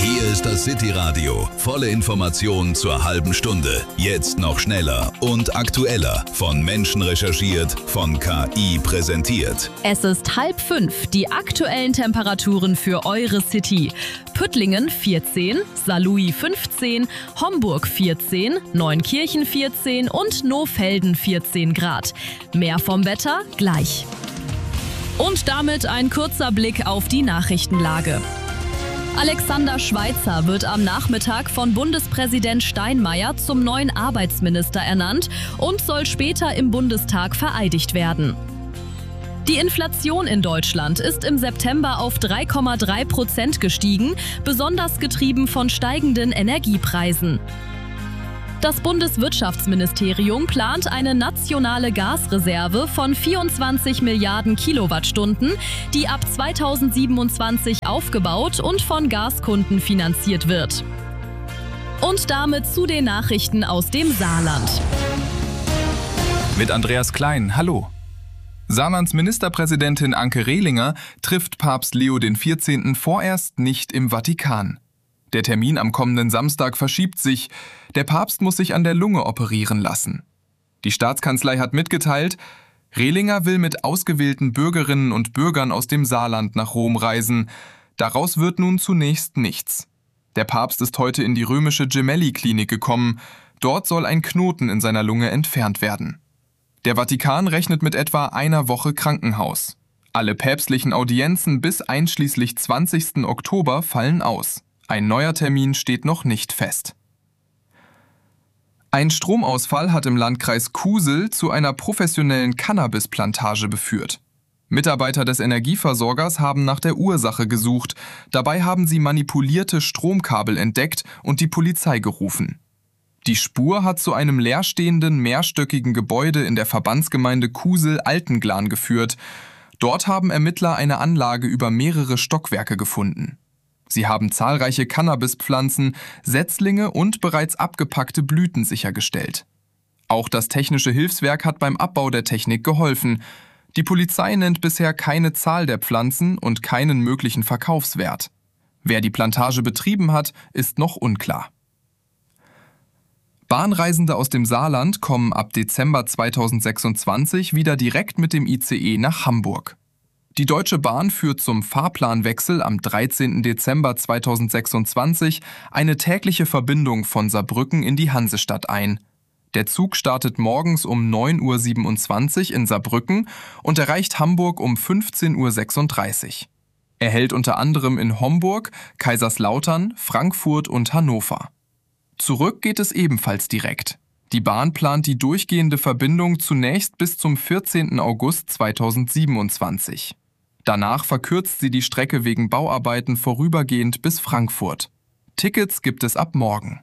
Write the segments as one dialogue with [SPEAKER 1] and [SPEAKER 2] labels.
[SPEAKER 1] Hier ist das City Radio. Volle Informationen zur halben Stunde. Jetzt noch schneller und aktueller. Von Menschen recherchiert, von KI präsentiert.
[SPEAKER 2] Es ist 4:30. Die aktuellen Temperaturen für eure City. Püttlingen 14, Saarlouis 15, Homburg 14, Neunkirchen 14 und Nohfelden 14 Grad. Mehr vom Wetter gleich. Und damit ein kurzer Blick auf die Nachrichtenlage. Alexander Schweitzer wird am Nachmittag von Bundespräsident Steinmeier zum neuen Arbeitsminister ernannt und soll später im Bundestag vereidigt werden. Die Inflation in Deutschland ist im September auf 3,3% gestiegen, besonders getrieben von steigenden Energiepreisen. Das Bundeswirtschaftsministerium plant eine nationale Gasreserve von 24 Milliarden Kilowattstunden, die ab 2027 aufgebaut und von Gaskunden finanziert wird. Und damit zu den Nachrichten aus dem Saarland.
[SPEAKER 3] Mit Andreas Klein, hallo. Saarlands Ministerpräsidentin Anke Rehlinger trifft Papst Leo XIV. Vorerst nicht im Vatikan. Der Termin am kommenden Samstag verschiebt sich. Der Papst muss sich an der Lunge operieren lassen. Die Staatskanzlei hat mitgeteilt, Rehlinger will mit ausgewählten Bürgerinnen und Bürgern aus dem Saarland nach Rom reisen. Daraus wird nun zunächst nichts. Der Papst ist heute in die römische Gemelli-Klinik gekommen. Dort soll ein Knoten in seiner Lunge entfernt werden. Der Vatikan rechnet mit etwa einer Woche Krankenhaus. Alle päpstlichen Audienzen bis einschließlich 20. Oktober fallen aus. Ein neuer Termin steht noch nicht fest. Ein Stromausfall hat im Landkreis Kusel zu einer professionellen Cannabisplantage geführt. Mitarbeiter des Energieversorgers haben nach der Ursache gesucht. Dabei haben sie manipulierte Stromkabel entdeckt und die Polizei gerufen. Die Spur hat zu einem leerstehenden, mehrstöckigen Gebäude in der Verbandsgemeinde Kusel-Altenglan geführt. Dort haben Ermittler eine Anlage über mehrere Stockwerke gefunden. Sie haben zahlreiche Cannabispflanzen, Setzlinge und bereits abgepackte Blüten sichergestellt. Auch das Technische Hilfswerk hat beim Abbau der Technik geholfen. Die Polizei nennt bisher keine Zahl der Pflanzen und keinen möglichen Verkaufswert. Wer die Plantage betrieben hat, ist noch unklar. Bahnreisende aus dem Saarland kommen ab Dezember 2026 wieder direkt mit dem ICE nach Hamburg. Die Deutsche Bahn führt zum Fahrplanwechsel am 13. Dezember 2026 eine tägliche Verbindung von Saarbrücken in die Hansestadt ein. Der Zug startet morgens um 9:27 Uhr in Saarbrücken und erreicht Hamburg um 15:36 Uhr. Er hält unter anderem in Homburg, Kaiserslautern, Frankfurt und Hannover. Zurück geht es ebenfalls direkt. Die Bahn plant die durchgehende Verbindung zunächst bis zum 14. August 2027. Danach verkürzt sie die Strecke wegen Bauarbeiten vorübergehend bis Frankfurt. Tickets gibt es ab morgen.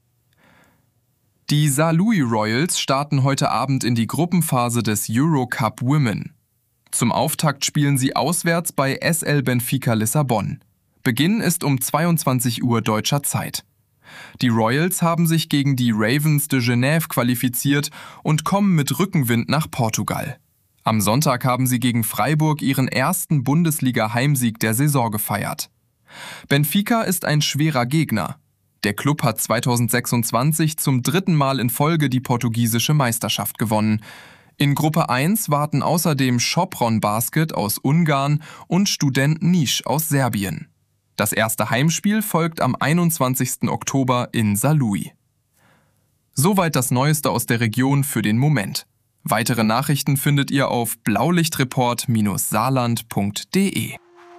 [SPEAKER 3] Die Saarlouis Royals starten heute Abend in die Gruppenphase des Eurocup Women. Zum Auftakt spielen sie auswärts bei SL Benfica Lissabon. Beginn ist um 22 Uhr deutscher Zeit. Die Royals haben sich gegen die Ravens de Genève qualifiziert und kommen mit Rückenwind nach Portugal. Am Sonntag haben sie gegen Freiburg ihren ersten Bundesliga-Heimsieg der Saison gefeiert. Benfica ist ein schwerer Gegner. Der Klub hat 2026 zum 3. Mal in Folge die portugiesische Meisterschaft gewonnen. In Gruppe 1 warten außerdem Sopron Basket aus Ungarn und Student Niš aus Serbien. Das erste Heimspiel folgt am 21. Oktober in Saarlouis. Soweit das Neueste aus der Region für den Moment. Weitere Nachrichten findet ihr auf blaulichtreport-saarland.de.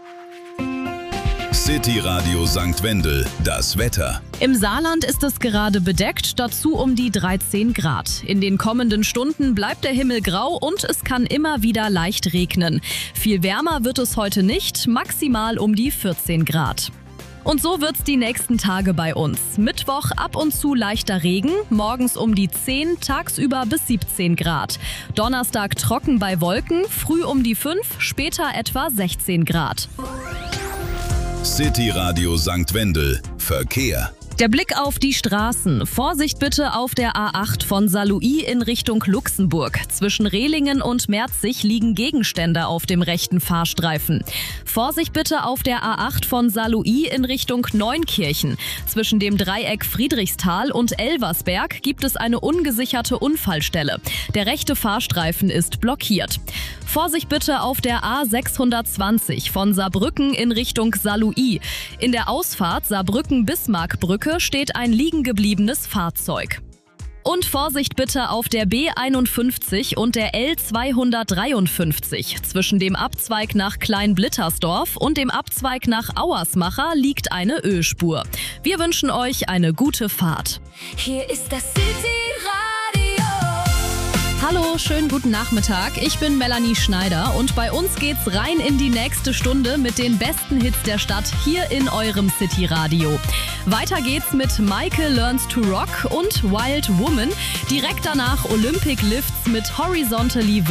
[SPEAKER 1] City Radio St. Wendel, das Wetter.
[SPEAKER 2] Im Saarland ist es gerade bedeckt, dazu um die 13 Grad. In den kommenden Stunden bleibt der Himmel grau und es kann immer wieder leicht regnen. Viel wärmer wird es heute nicht, maximal um die 14 Grad. Und so wird's die nächsten Tage bei uns. Mittwoch ab und zu leichter Regen, morgens um die 10, tagsüber bis 17 Grad. Donnerstag trocken bei Wolken, früh um die 5, später etwa 16 Grad.
[SPEAKER 1] City Radio St. Wendel, Verkehr.
[SPEAKER 2] Der Blick auf die Straßen. Vorsicht bitte auf der A8 von Saarlouis in Richtung Luxemburg. Zwischen Rehlingen und Merzig liegen Gegenstände auf dem rechten Fahrstreifen. Vorsicht bitte auf der A8 von Saarlouis in Richtung Neunkirchen. Zwischen dem Dreieck Friedrichsthal und Elversberg gibt es eine ungesicherte Unfallstelle. Der rechte Fahrstreifen ist blockiert. Vorsicht bitte auf der A620 von Saarbrücken in Richtung Saarlouis. In der Ausfahrt Saarbrücken-Bismarckbrücke steht ein liegengebliebenes Fahrzeug. Und Vorsicht bitte auf der B51 und der L253. Zwischen dem Abzweig nach Kleinblittersdorf und dem Abzweig nach Auersmacher liegt eine Ölspur. Wir wünschen euch eine gute Fahrt.
[SPEAKER 4] Hier ist das City Radio.
[SPEAKER 2] Hallo, schönen guten Nachmittag. Ich bin Melanie Schneider und bei uns geht's rein in die nächste Stunde mit den besten Hits der Stadt hier in eurem City Radio. Weiter geht's mit Michael Learns to Rock und Wild Woman. Direkt danach Olympic Lifts mit Horizontally